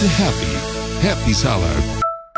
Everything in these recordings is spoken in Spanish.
The Happy Salad.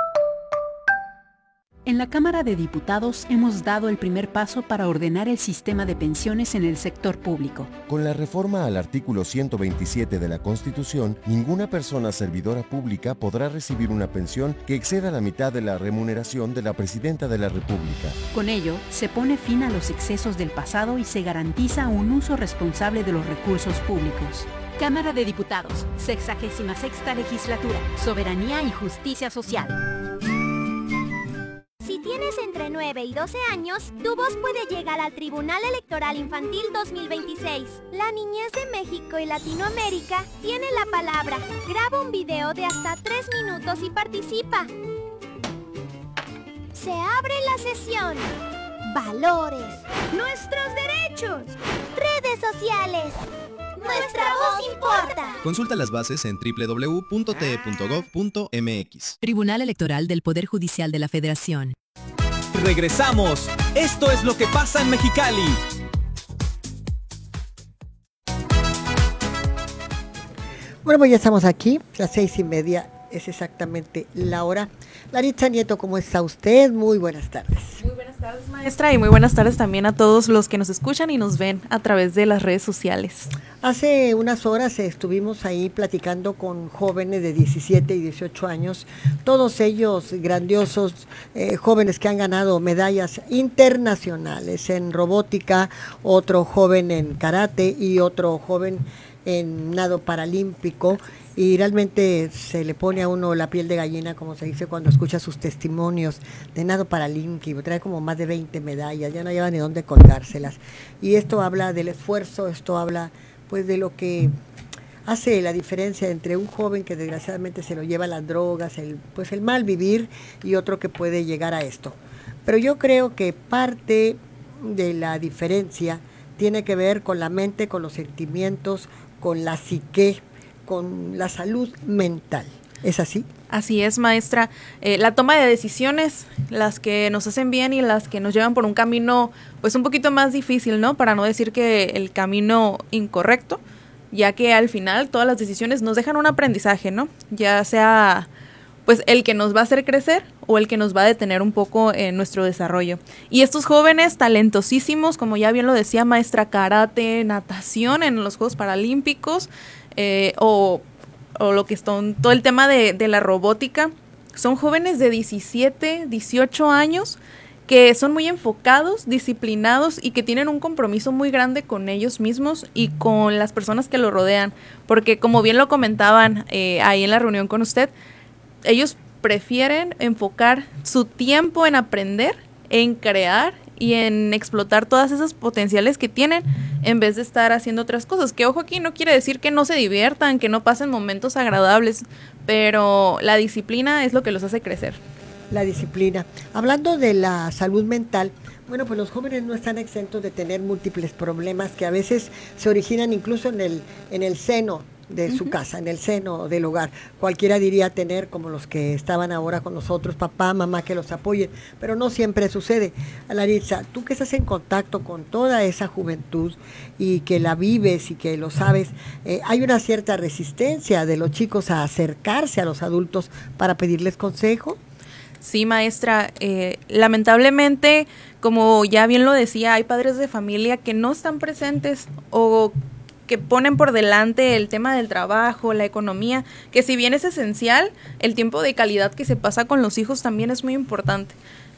En la Cámara de Diputados hemos dado el primer paso para ordenar el sistema de pensiones en el sector público. Con la reforma al artículo 127 de la Constitución, ninguna persona servidora pública podrá recibir una pensión que exceda la mitad de la remuneración de la Presidenta de la República. Con ello, se pone fin a los excesos del pasado y se garantiza un uso responsable de los recursos públicos. Cámara de Diputados, 66ª Legislatura, Soberanía y Justicia Social. Si tienes entre 9 y 12 años, tu voz puede llegar al Tribunal Electoral Infantil 2026. La niñez de México y Latinoamérica tiene la palabra. Graba un video de hasta 3 minutos y participa. Se abre la sesión. Valores. Nuestros derechos. Redes sociales. Nuestra voz importa. Consulta las bases en www.te.gov.mx. Tribunal Electoral del Poder Judicial de la Federación. Regresamos. Esto es lo que pasa en Mexicali. Bueno, pues ya estamos aquí, las 6:30 es exactamente la hora. Laritza Nieto, ¿cómo está usted? Muy buenas tardes. Muy buenas tardes, maestra, y muy buenas tardes también a todos los que nos escuchan y nos ven a través de las redes sociales. Hace unas horas estuvimos ahí platicando con jóvenes de 17 y 18 años, todos ellos grandiosos, jóvenes que han ganado medallas internacionales en robótica, otro joven en karate y otro joven en nado paralímpico, y realmente se le pone a uno la piel de gallina, como se dice, cuando escucha sus testimonios de nado paralímpico. Trae como más de 20 medallas, ya no lleva ni dónde colgárselas. Y esto habla del esfuerzo, esto habla pues de lo que hace la diferencia entre un joven que desgraciadamente se lo lleva a las drogas, el mal vivir, y otro que puede llegar a esto. Pero yo creo que parte de la diferencia tiene que ver con la mente, con los sentimientos, con la psique, con la salud mental. ¿Es así? Así es, maestra. La toma de decisiones, las que nos hacen bien y las que nos llevan por un camino pues un poquito más difícil, ¿no? Para no decir que el camino incorrecto, ya que al final todas las decisiones nos dejan un aprendizaje, ¿no? Ya sea pues el que nos va a hacer crecer o el que nos va a detener un poco en nuestro desarrollo. Y estos jóvenes talentosísimos, como ya bien lo decía maestra, karate, natación en los Juegos Paralímpicos, o lo que son todo el tema de la robótica, son jóvenes de 17, 18 años que son muy enfocados, disciplinados y que tienen un compromiso muy grande con ellos mismos y con las personas que lo rodean, porque como bien lo comentaban ahí en la reunión con usted, ellos prefieren enfocar su tiempo en aprender, en crear y en explotar todas esas potenciales que tienen en vez de estar haciendo otras cosas. Que ojo, aquí no quiere decir que no se diviertan, que no pasen momentos agradables, pero la disciplina es lo que los hace crecer. La disciplina. Hablando de la salud mental, bueno, pues los jóvenes no están exentos de tener múltiples problemas que a veces se originan incluso en el seno de su casa, en el seno del hogar. Cualquiera diría tener, como los que estaban ahora con nosotros, papá, mamá que los apoyen, pero no siempre sucede. Laritza, tú que estás en contacto con toda esa juventud y que la vives y que lo sabes, hay una cierta resistencia de los chicos a acercarse a los adultos para pedirles consejo. Sí, maestra, lamentablemente, como ya bien lo decía, hay padres de familia que no están presentes o que ponen por delante el tema del trabajo, la economía, que si bien es esencial, el tiempo de calidad que se pasa con los hijos también es muy importante.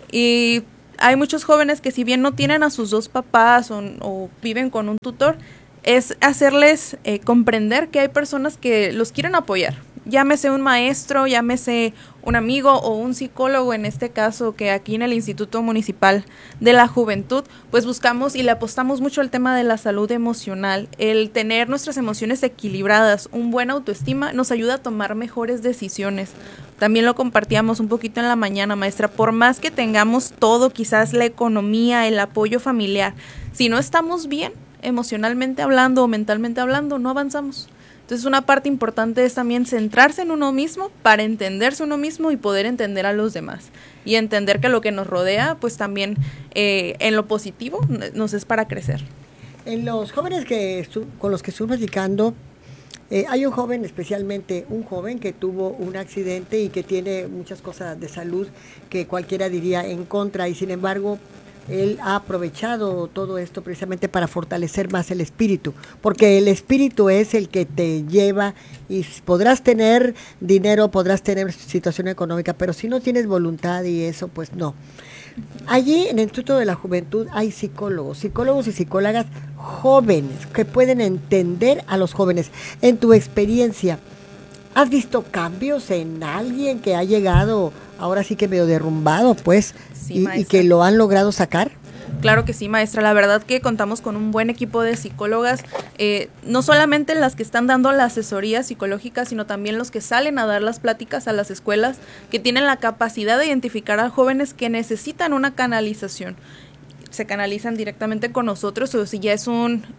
Y hay muchos jóvenes que si bien no tienen a sus dos papás o viven con un tutor, es hacerles comprender que hay personas que los quieren apoyar. Llámese un maestro, llámese un amigo o un psicólogo, en este caso, que aquí en el Instituto Municipal de la Juventud, pues buscamos y le apostamos mucho al tema de la salud emocional. El tener nuestras emociones equilibradas, un buen autoestima, nos ayuda a tomar mejores decisiones. También lo compartíamos un poquito en la mañana, maestra, por más que tengamos todo, quizás la economía, el apoyo familiar, si no estamos bien emocionalmente hablando o mentalmente hablando, no avanzamos. Entonces una parte importante es también centrarse en uno mismo para entenderse uno mismo y poder entender a los demás. Y entender que lo que nos rodea, pues también en lo positivo nos es para crecer. En los jóvenes con los que estuve platicando, Hay un joven, especialmente un joven que tuvo un accidente y que tiene muchas cosas de salud que cualquiera diría en contra, y sin embargo él ha aprovechado todo esto precisamente para fortalecer más el espíritu, porque el espíritu es el que te lleva, y podrás tener dinero, podrás tener situación económica, pero si no tienes voluntad y eso, pues no. Allí en el Instituto de la Juventud hay psicólogos y psicólogas jóvenes que pueden entender a los jóvenes. En tu experiencia, ¿has visto cambios en alguien que ha llegado ahora sí que medio derrumbado, pues, Sí, y que lo han logrado sacar? Claro que sí, maestra. La verdad que contamos con un buen equipo de psicólogas, no solamente las que están dando la asesoría psicológica, sino también los que salen a dar las pláticas a las escuelas, que tienen la capacidad de identificar a jóvenes que necesitan una canalización. Se canalizan directamente con nosotros, o si ya es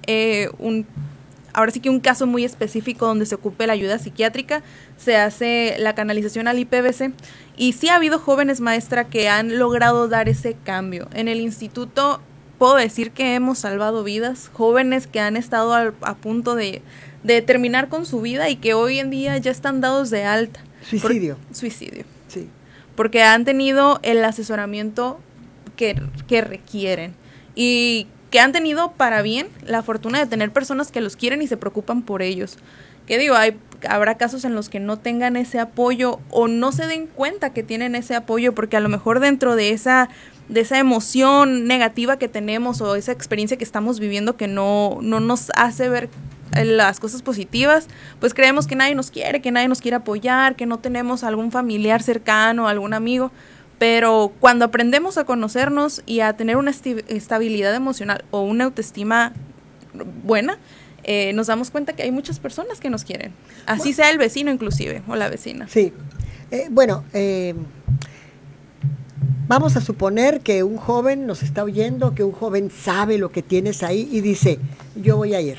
ahora sí que un caso muy específico donde se ocupe la ayuda psiquiátrica, se hace la canalización al IPVC. Y sí ha habido jóvenes, maestra, que han logrado dar ese cambio. En el instituto puedo decir que hemos salvado vidas, jóvenes que han estado a punto de terminar con su vida y que hoy en día ya están dados de alta. Suicidio. Suicidio. Sí. Porque han tenido el asesoramiento que requieren. Y que han tenido para bien la fortuna de tener personas que los quieren y se preocupan por ellos. ¿Qué digo? Habrá casos en los que no tengan ese apoyo o no se den cuenta que tienen ese apoyo, porque a lo mejor dentro de esa emoción negativa que tenemos o esa experiencia que estamos viviendo que no nos hace ver las cosas positivas, pues creemos que nadie nos quiere apoyar, que no tenemos algún familiar cercano, algún amigo. Pero cuando aprendemos a conocernos y a tener una estabilidad emocional o una autoestima buena, nos damos cuenta que hay muchas personas que nos quieren. Así sea el vecino inclusive, o la vecina. Sí. Vamos a suponer que un joven nos está oyendo, que un joven sabe lo que tienes ahí y dice, yo voy a ir.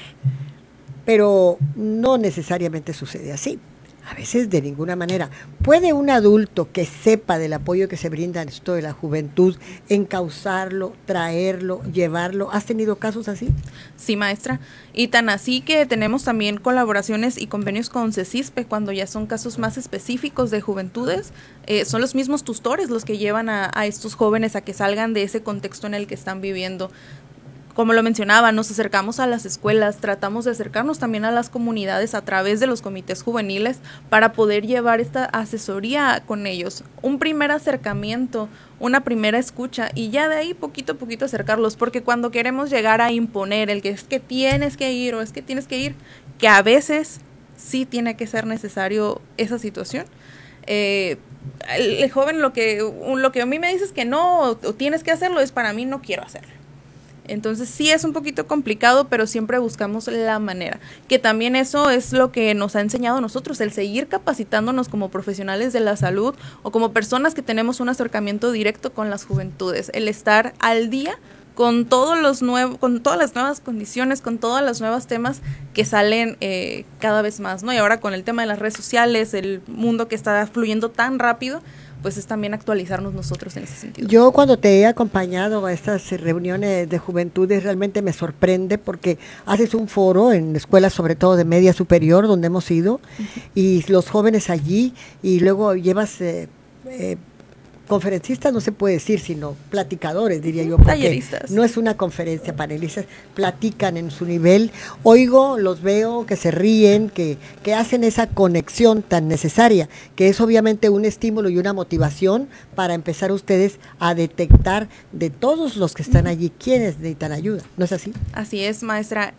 Pero no necesariamente sucede así. A veces de ninguna manera. ¿Puede un adulto que sepa del apoyo que se brinda en esto de la juventud encauzarlo, traerlo, llevarlo? ¿Has tenido casos así? Sí, maestra. Y tan así que tenemos también colaboraciones y convenios con CECISPE cuando ya son casos más específicos de juventudes. Son los mismos tutores los que llevan a estos jóvenes a que salgan de ese contexto en el que están viviendo. Como lo mencionaba, nos acercamos a las escuelas, tratamos de acercarnos también a las comunidades a través de los comités juveniles para poder llevar esta asesoría con ellos. Un primer acercamiento, una primera escucha y ya de ahí poquito a poquito acercarlos, porque cuando queremos llegar a imponer el que es que tienes que ir o es que tienes que ir, que a veces sí tiene que ser necesario esa situación. El joven lo que a mí me dices que no o tienes que hacerlo es para mí no quiero hacerlo. Entonces sí es un poquito complicado, pero siempre buscamos la manera. Que también eso es lo que nos ha enseñado a nosotros, el seguir capacitándonos como profesionales de la salud o como personas que tenemos un acercamiento directo con las juventudes. El estar al día con todas las nuevas condiciones, con todos los nuevos temas que salen cada vez más, ¿no? Y ahora con el tema de las redes sociales, el mundo que está fluyendo tan rápido, pues es también actualizarnos nosotros en ese sentido. Yo cuando te he acompañado a estas reuniones de juventudes realmente me sorprende porque haces un foro en escuelas sobre todo de media superior donde hemos ido y los jóvenes allí y luego llevas conferencistas, no se puede decir, sino platicadores, diría yo, porque talleristas. No es una conferencia, panelistas, platican en su nivel, los veo que se ríen, que hacen esa conexión tan necesaria, que es obviamente un estímulo y una motivación para empezar ustedes a detectar de todos los que están allí, quiénes necesitan ayuda, ¿no es así? Así es, maestra.